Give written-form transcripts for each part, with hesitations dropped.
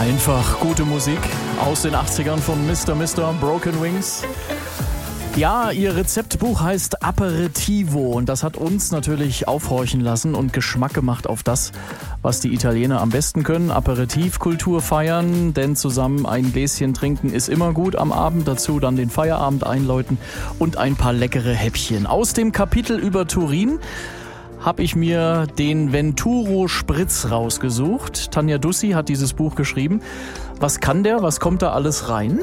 Einfach gute Musik aus den 80ern von Mr. Broken Wings. Ja, ihr Rezeptbuch heißt Aperitivo und das hat uns natürlich aufhorchen lassen und Geschmack gemacht auf das, was die Italiener am besten können. Aperitivkultur feiern, denn zusammen ein Gläschen trinken ist immer gut am Abend. Dazu dann den Feierabend einläuten und ein paar leckere Häppchen. Aus dem Kapitel über Turin habe ich mir den Venturo Spritz rausgesucht. Tanja Dussi hat dieses Buch geschrieben. Was kann der? Was kommt da alles rein?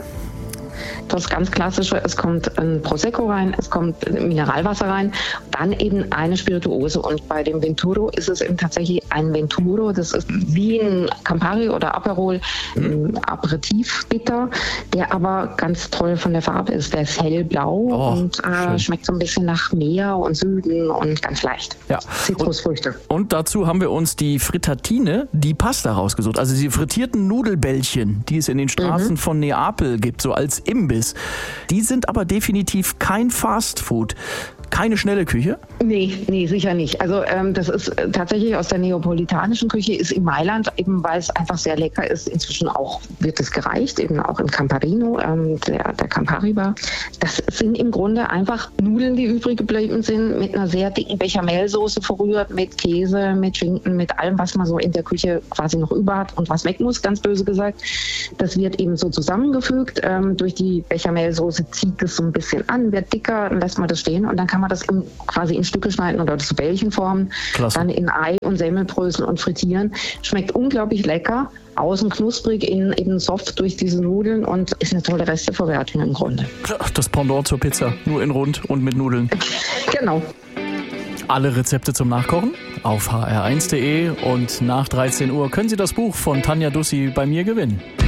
Das ganz Klassische, es kommt ein Prosecco rein, es kommt Mineralwasser rein, dann eben eine Spirituose. Und bei dem Venturo ist es eben tatsächlich ein Venturo, das ist wie ein Campari oder Aperol, Aperitivbitter, der aber ganz toll von der Farbe ist. Der ist hellblau und schmeckt so ein bisschen nach Meer und Süden und ganz leicht. Ja. Zitrusfrüchte. Und dazu haben wir uns die Fritatine, die Pasta rausgesucht. Also die frittierten Nudelbällchen, die es in den Straßen von Neapel gibt, so als Imbiss. Die sind aber definitiv kein Fastfood. Keine schnelle Küche? Nee, sicher nicht. Also das ist tatsächlich aus der neapolitanischen Küche, ist in Mailand, eben weil es einfach sehr lecker ist. Inzwischen auch wird es gereicht, eben auch im Camparino, der Campari Bar. Das sind im Grunde einfach Nudeln, die übrig geblieben sind, mit einer sehr dicken Bechamelsoße verrührt, mit Käse, mit Schinken, mit allem, was man so in der Küche quasi noch über hat und was weg muss, ganz böse gesagt. Das wird eben so zusammengefügt. Durch die Bechamelsoße zieht es so ein bisschen an, wird dicker, dann lässt man das stehen und dann kann man das quasi in Stücke schneiden oder zu Bällchen formen, dann in Ei und Semmelbrösel und frittieren. Schmeckt unglaublich lecker, außen knusprig, innen eben soft durch diese Nudeln und ist eine tolle Resteverwertung im Grunde. Das Pendant zur Pizza, nur in rund und mit Nudeln. Genau. Alle Rezepte zum Nachkochen auf hr1.de und nach 13 Uhr können Sie das Buch von Tanja Dussi bei mir gewinnen.